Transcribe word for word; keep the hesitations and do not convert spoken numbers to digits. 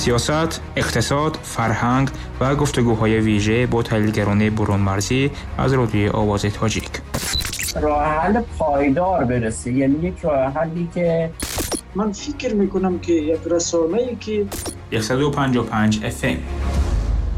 سیاست، اقتصاد، فرهنگ و گفتگوهای ویژه با تحلیلگران برون مرزی از رادیوی آواز تاجیک. راه حل پایدار برسه، یعنی یک راه حلی که من فکر میکنم که یک رسانه‌ای که صد و پنجاه و پنج اف ام